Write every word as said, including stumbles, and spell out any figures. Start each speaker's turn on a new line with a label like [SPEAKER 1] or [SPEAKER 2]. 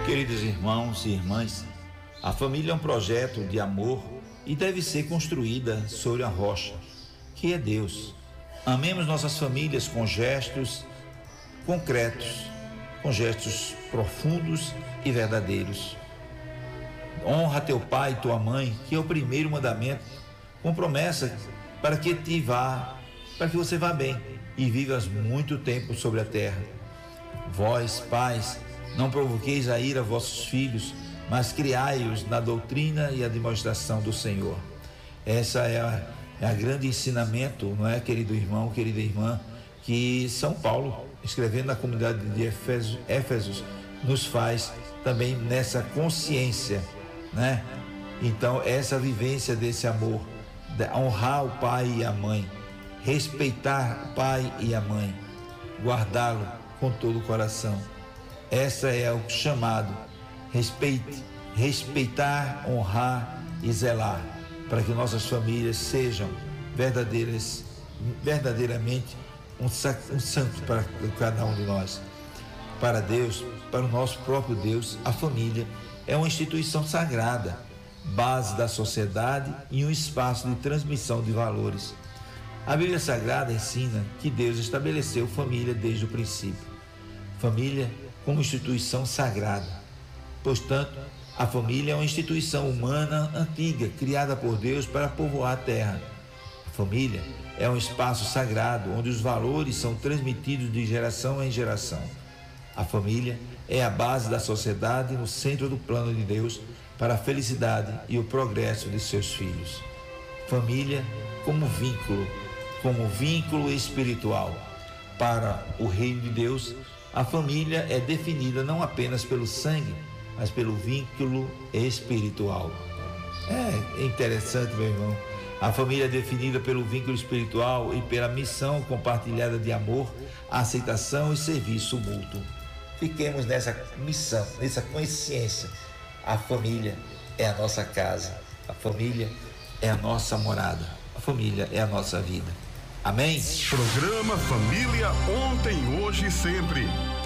[SPEAKER 1] Queridos irmãos e irmãs, a família é um projeto de amor e deve ser construída sobre a rocha, que é Deus. Amemos nossas famílias com gestos concretos, com gestos profundos e verdadeiros. Honra teu pai e tua mãe, que é o primeiro mandamento, com promessa para que te vá, para que você vá bem e vivas muito tempo sobre a terra. Vós, pais, não provoqueis a ira a vossos filhos, mas criai-os na doutrina e a demonstração do Senhor. Essa é a, é a grande ensinamento, não é, querido irmão, querida irmã, que São Paulo, escrevendo na comunidade de Éfeso, Éfesos, nos faz também nessa consciência, né? Então, essa vivência desse amor, de honrar o pai e a mãe, respeitar o pai e a mãe, guardá-lo com todo o coração. Essa é o chamado, respeite, respeitar, honrar e zelar, para que nossas famílias sejam verdadeiras, verdadeiramente um, um santo para cada um de nós. Para Deus, para o nosso próprio Deus, a família é uma instituição sagrada, base da sociedade e um espaço de transmissão de valores. A Bíblia Sagrada ensina que Deus estabeleceu família desde o princípio. Família como instituição sagrada. Portanto, a família é uma instituição humana antiga, criada por Deus para povoar a terra. A família é um espaço sagrado, onde os valores são transmitidos de geração em geração. A família é a base da sociedade no centro do plano de Deus para a felicidade e o progresso de seus filhos. Família como vínculo, como vínculo espiritual. Para o reino de Deus, a família é definida não apenas pelo sangue, mas pelo vínculo espiritual. É interessante, meu irmão. A família é definida pelo vínculo espiritual e pela missão compartilhada de amor, aceitação e serviço mútuo. Fiquemos nessa missão, nessa consciência. A família é a nossa casa. A família é a nossa morada. A família é a nossa vida. Amém?
[SPEAKER 2] Programa Família Ontem, Hoje e Sempre.